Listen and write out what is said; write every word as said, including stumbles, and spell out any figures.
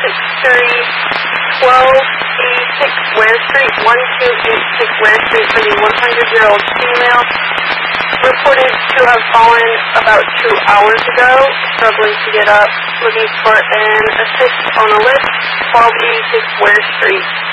six three, one two eight six Ware Street, one two eight six Ware Street for the one hundred year old female, reported to have fallen about two hours ago, struggling to get up, looking for an assist on a lift, twelve eighty-six Ware Street.